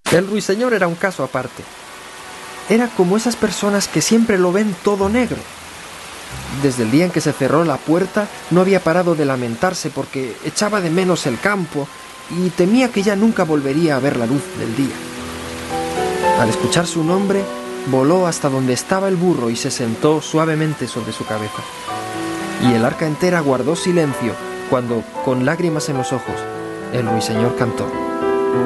El ruiseñor era un caso aparte. Era como esas personas que siempre lo ven todo negro. Desde el día en que se cerró la puerta, no había parado de lamentarse porque echaba de menos el campo y temía que ya nunca volvería a ver la luz del día. Al escuchar su nombre, voló hasta donde estaba el burro y se sentó suavemente sobre su cabeza. Y el arca entera guardó silencio cuando, con lágrimas en los ojos, el ruiseñor cantó.